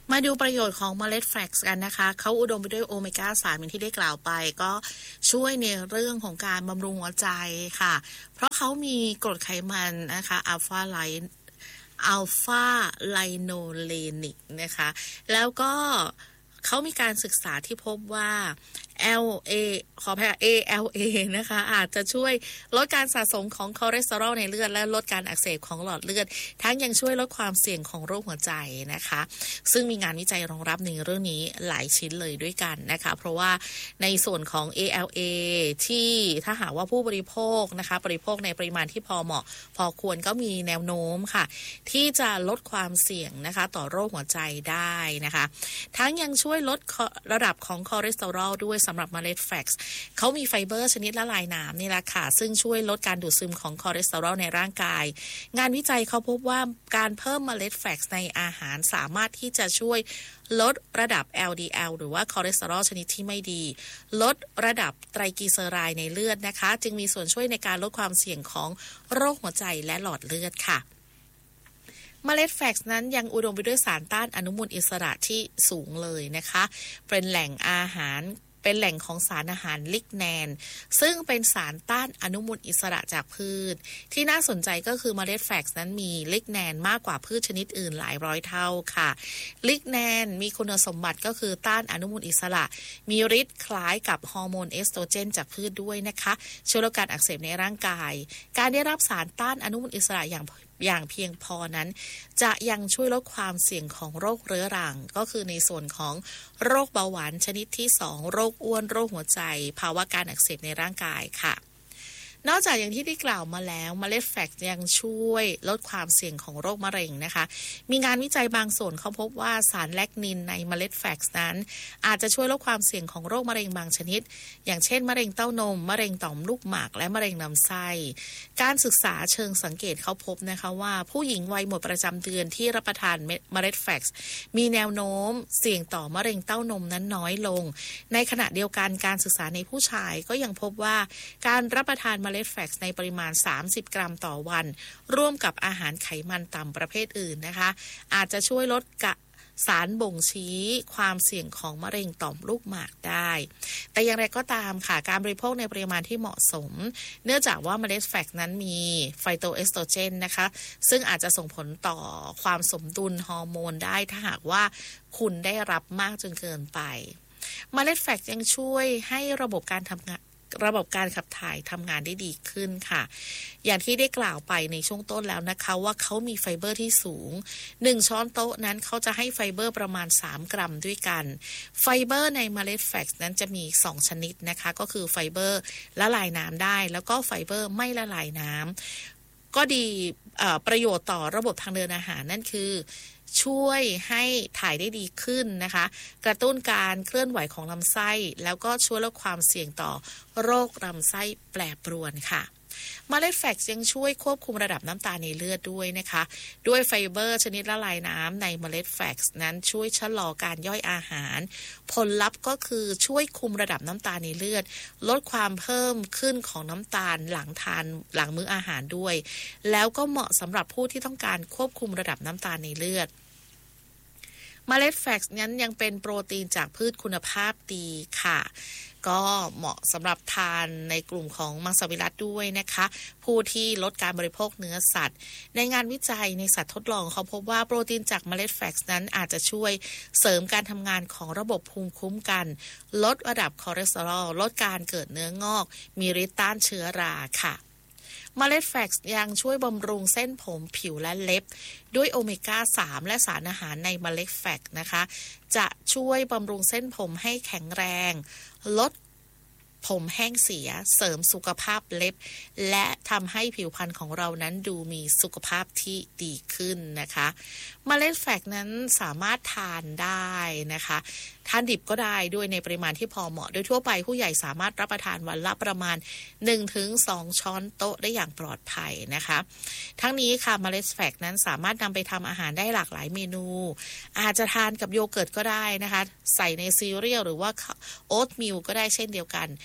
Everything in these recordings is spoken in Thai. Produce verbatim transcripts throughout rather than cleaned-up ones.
มาดูประโยชน์ของเมล็ดแฟลกซ์กันนะคะเขาอุดมไปด้วยโอเมก้าสามอย่างที่ได้กล่าวไปก็ช่วยในเรื่องของการบำรุงหัวใจค่ะเพราะเขามีกรดไขมันนะคะอัลฟาไลอัลฟาไลโนเลนิกนะคะแล้วก็เขามีการศึกษาที่พบว่า แอล เอ ขออภัย เอ แอล เอ นะคะอาจจะช่วยลดการสะสมของคอเลสเตอรอลในเลือดและลดการอักเสบของหลอดเลือดทั้งยังช่วยลดความเสี่ยงของโรคหัวใจนะคะซึ่งมีงานวิจัยรองรับในเรื่องนี้หลายชิ้นเลยด้วยกันนะคะเพราะว่าในส่วนของ เอ แอล เอ ที่ถ้าหากว่าผู้บริโภคนะคะบริโภคในปริมาณที่พอเหมาะพอควรก็มีแนวโน้มค่ะที่จะลดความเสี่ยงนะคะต่อโรคหัวใจได้นะคะทั้งยังช่วยลดระดับของคอเลสเตอรอลด้วยสำหรับเมล็ดแฟลกซ์เขามีไฟเบอร์ชนิดละลายน้ำนี่แหละค่ะซึ่งช่วยลดการดูดซึมของคอเลสเตอรอลในร่างกายงานวิจัยเขาพบว่าการเพิ่มเมล็ดแฟลกซ์ในอาหารสามารถที่จะช่วยลดระดับ แอล ดี แอล หรือว่าคอเลสเตอรอลชนิดที่ไม่ดีลดระดับไตรกลีเซอไรด์ในเลือดนะคะจึงมีส่วนช่วยในการลดความเสี่ยงของโรคหัวใจและหลอดเลือดค่ะเมล็ดแฟลกซ์นั้นยังอุดมไปด้วยสารต้านอนุมูลอิสระที่สูงเลยนะคะเป็นแหล่งอาหารเป็นแหล่งของสารอาหารลิกแนนซึ่งเป็นสารต้านอนุมูลอิสระจากพืชที่น่าสนใจก็คือเมล็ดแฟลกซ์นั้นมีลิกแนนมากกว่าพืชชนิดอื่นหลายร้อยเท่าค่ะลิกแนนมีคุณสมบัติก็คือต้านอนุมูลอิสระมีฤทธิ์คล้ายกับฮอร์โมนเอสโตรเจนจากพืชด้วยนะคะช่วยลดการอักเสบในร่างกายการได้รับสารต้านอนุมูลอิสระอย่างอย่างเพียงพอนั้นจะยังช่วยลดความเสี่ยงของโรคเรื้อรังก็คือในส่วนของโรคเบาหวานชนิดที่สองโรคอ้วนโรคหัวใจภาวะการอักเสบในร่างกายค่ะนอกจากอย่างที่ได้กล่าวมาแล้วเมล็ดแฟลกซ์ยังช่วยลดความเสี่ยงของโรคมะเร็งนะคะมีงานวิจัยบางส่วนเขาพบว่าสารแลคนินในเมล็ดแฟลกซ์นั้นอาจจะช่วยลดความเสี่ยงของโรคมะเร็งบางชนิดอย่างเช่นมะเร็งเต้านมมะเร็งต่อมลูกหมากและมะเร็งลำไส้การศึกษาเชิงสังเกตเขาพบนะคะว่าผู้หญิงวัยหมดประจำเดือนที่รับประทานเมล็ดแฟลกซ์มีแนวโน้มเสี่ยงต่อมะเร็งเต้านมนั้นน้อยลงในขณะเดียวกันการศึกษาในผู้ชายก็ยังพบว่าการรับประทานเมล็ดแฟลกซ์ในปริมาณสามสิบกรัมต่อวันร่วมกับอาหารไขมันต่ำประเภทอื่นนะคะอาจจะช่วยลดกะสารบ่งชี้ความเสี่ยงของมะเร็งต่อมลูกหมากได้แต่อย่างไรก็ตามค่ะการบริโภคในปริมาณที่เหมาะสมเนื่องจากว่าเมล็ดแฟลกซ์นั้นมีไฟโตเอสโตรเจนนะคะซึ่งอาจจะส่งผลต่อความสมดุลฮอร์โมนได้ถ้าหากว่าคุณได้รับมากจนเกินไปเมล็ดแฟลกซ์ยังช่วยให้ระบบการทำงานระบบการขับถ่ายทำงานได้ดีขึ้นค่ะอย่างที่ได้กล่าวไปในช่วงต้นแล้วนะคะว่าเขามีไฟเบอร์ที่สูงหนึ่งช้อนโต๊ะนั้นเขาจะให้ไฟเบอร์ประมาณสามกรัมด้วยกันไฟเบอร์ในเมล็ดแฟลกซ์นั้นจะมีสองชนิดนะคะก็คือไฟเบอร์ละลายน้ำได้แล้วก็ไฟเบอร์ไม่ละลายน้ำก็ดีประโยชน์ต่อระบบทางเดินอาหารนั่นคือช่วยให้ถ่ายได้ดีขึ้นนะคะกระตุ้นการเคลื่อนไหวของลำไส้แล้วก็ช่วยลดความเสี่ยงต่อโรคลำไส้แปรปรวนค่ะเมล็ดแฟลกซ์ยังช่วยควบคุมระดับน้ำตาลในเลือดด้วยนะคะด้วยไฟเบอร์ชนิดละลายน้ำในเมล็ดแฟลกซ์นั้นช่วยชะลอการย่อยอาหารผลลัพธ์ก็คือช่วยคุมระดับน้ำตาลในเลือดลดความเพิ่มขึ้นของน้ำตาลหลังทานหลังมื้ออาหารด้วยแล้วก็เหมาะสำหรับผู้ที่ต้องการควบคุมระดับน้ำตาลในเลือดเมล็ดแฟลกซ์นั้นยังเป็นโปรตีนจากพืชคุณภาพดีค่ะก็เหมาะสำหรับทานในกลุ่มของมังสวิรัติด้วยนะคะผู้ที่ลดการบริโภคเนื้อสัตว์ในงานวิจัยในสัตว์ทดลองเขาพบว่าโปรตีนจากเมล็ดแฟลกซ์นั้นอาจจะช่วยเสริมการทำงานของระบบภูมิคุ้มกันลดระดับคอเลสเตอรอลลดการเกิดเนื้องอกมีฤทธิ์ต้านเชื้อราค่ะเมล็ดแฟลกซ์ยังช่วยบำรุงเส้นผมผิวและเล็บด้วยโอเมก้าสามและสารอาหารในเมล็ดแฟลกซ์นะคะจะช่วยบำรุงเส้นผมให้แข็งแรงลดผมแห้งเสียเสริมสุขภาพเล็บและทำให้ผิวพรรณของเรานั้นดูมีสุขภาพที่ดีขึ้นนะคะเมล็ดแฟลกซ์นั้นสามารถทานได้นะคะทานดิบก็ได้ด้วยในปริมาณที่พอเหมาะโดยทั่วไปผู้ใหญ่สามารถรับประทานวันละประมาณ หนึ่งถึงสอง ช้อนโต๊ะได้อย่างปลอดภัยนะคะทั้งนี้ค่ะเมล็ดแฟลกซ์นั้นสามารถนำไปทำอาหารได้หลากหลายเมนูอาจจะทานกับโยเกิร์ตก็ได้นะคะใส่ในซีเรียลหรือว่าโอ๊ตมิลก็ได้เช่นเดียวกัน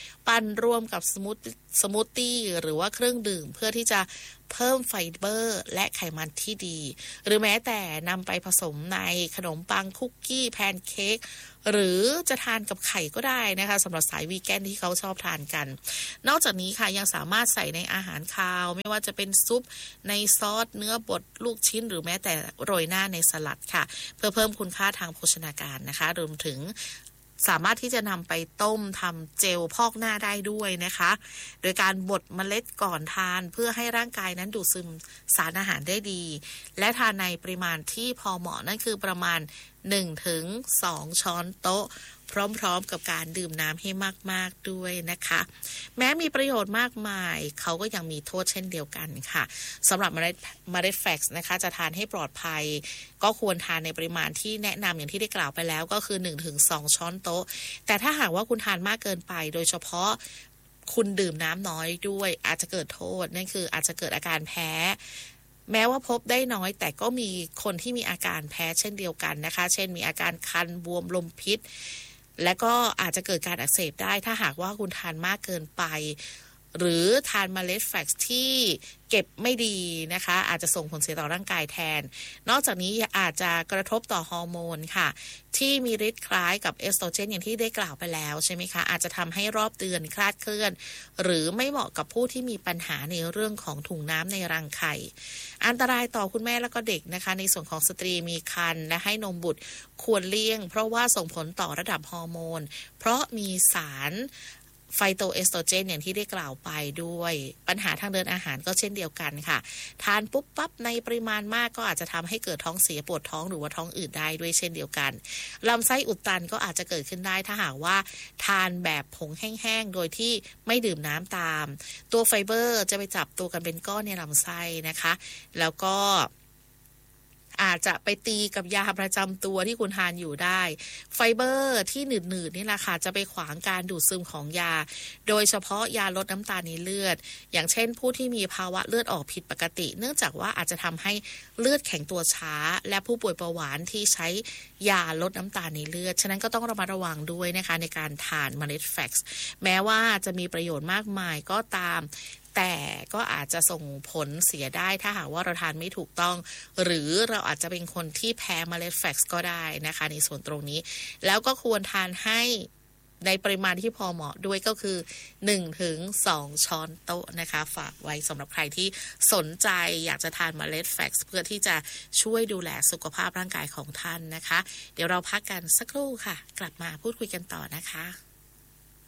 ปั่นรวมกับสมูทสมูทตี้หรือว่าเครื่องดื่มเพื่อที่จะเพิ่มไฟเบอร์และไขมันที่ดีหรือแม้แต่นำไปผสมในขนมปังคุกกี้แพนเค้กหรือจะทานกับไข่ก็ได้นะคะสำหรับสายวีแกนที่เขาชอบทานกันนอกจากนี้ค่ะยังสามารถใส่ในอาหารคาวไม่ว่าจะเป็นซุปในซอสเนื้อบดลูกชิ้นหรือแม้แต่โรยหน้าในสลัดค่ะเพื่อเพิ่มคุณค่าทางโภชนาการนะคะรวมถึงสามารถที่จะนำไปต้มทำเจลพอกหน้าได้ด้วยนะคะโดยการบดเมล็ดก่อนทานเพื่อให้ร่างกายนั้นดูดซึมสารอาหารได้ดีและทานในปริมาณที่พอเหมาะนั่นคือประมาณ หนึ่งถึงสอง ช้อนโต๊ะพร้อมๆกับการดื่มน้ำให้มากๆด้วยนะคะแม้มีประโยชน์มากมายเขาก็ยังมีโทษเช่นเดียวกันค่ะสำหรับเมล็ดเมล็ดแฟลกซ์นะคะจะทานให้ปลอดภัยก็ควรทานในปริมาณที่แนะนำอย่างที่ได้กล่าวไปแล้วก็คือ หนึ่งถึงสอง ช้อนโต๊ะแต่ถ้าหากว่าคุณทานมากเกินไปโดยเฉพาะคุณดื่มน้ำน้อยด้วยอาจจะเกิดโทษนั่นคืออาจจะเกิดอาการแพ้แม้ว่าพบได้น้อยแต่ก็มีคนที่มีอาการแพ้เช่นเดียวกันนะคะเช่นมีอาการคันบวมลมพิษและก็อาจจะเกิดการอักเสบได้ถ้าหากว่าคุณทานมากเกินไปหรือทานเมล็ดแฟลกซ์ที่เก็บไม่ดีนะคะอาจจะส่งผลเสียต่อร่างกายแทนนอกจากนี้อาจจะกระทบต่อฮอร์โมนค่ะที่มีฤทธิ์คล้ายกับเอสโตรเจนอย่างที่ได้กล่าวไปแล้วใช่ไหมคะอาจจะทำให้รอบเดือนคลาดเคลื่อนหรือไม่เหมาะกับผู้ที่มีปัญหาในเรื่องของถุงน้ำในรังไข่อันตรายต่อคุณแม่และก็เด็กนะคะในส่วนของสตรีมีครรภ์และให้นมบุตรควรเลี่ยงเพราะว่าส่งผลต่อระดับฮอร์โมนเพราะมีสารไฟโตเอสโตรเจนอย่างที่ได้กล่าวไปด้วยปัญหาทางเดินอาหารก็เช่นเดียวกันค่ะทานปุ๊บปั๊บในปริมาณมากก็อาจจะทำให้เกิดท้องเสียปวดท้องหรือว่าท้องอืดได้ด้วยเช่นเดียวกันลำไส้อุดตันก็อาจจะเกิดขึ้นได้ถ้าหากว่าทานแบบผงแห้งๆโดยที่ไม่ดื่มน้ำตามตัวไฟเบอร์จะไปจับตัวกันเป็นก้อนในลำไส้นะคะแล้วก็อาจจะไปตีกับยาประจำตัวที่คุณทานอยู่ได้ไฟเบอร์ที่หนืดๆนี่แหละค่ะจะไปขวางการดูดซึมของยาโดยเฉพาะยาลดน้ำตาลในเลือดอย่างเช่นผู้ที่มีภาวะเลือดออกผิดปกติเนื่องจากว่าอาจจะทำให้เลือดแข็งตัวช้าและผู้ป่วยเบาหวานที่ใช้ยาลดน้ำตาลในเลือดฉะนั้นก็ต้องระมัดระวังด้วยนะคะในการทานเมล็ดแฟลกซ์แม้ว่าจะมีประโยชน์มากมายก็ตามแต่ก็อาจจะส่งผลเสียได้ถ้าหากว่าเราทานไม่ถูกต้องหรือเราอาจจะเป็นคนที่แพ้เมล็ดแฟลกซ์ก็ได้นะคะในส่วนตรงนี้แล้วก็ควรทานให้ในปริมาณที่พอเหมาะด้วยก็คือ หนึ่งถึงสอง ช้อนโต๊ะนะคะฝากไว้สำหรับใครที่สนใจอยากจะทานเมล็ดแฟลกซ์เพื่อที่จะช่วยดูแลสุขภาพร่างกายของท่านนะคะเดี๋ยวเราพักกันสักครู่ค่ะกลับมาพูดคุยกันต่อนะคะ